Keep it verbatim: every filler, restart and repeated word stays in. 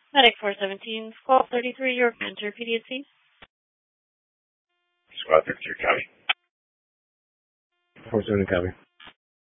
Medic four seventeen, Squad thirty-three, York Enter P D C. Squad thirty-three, copy. four seventy, copy.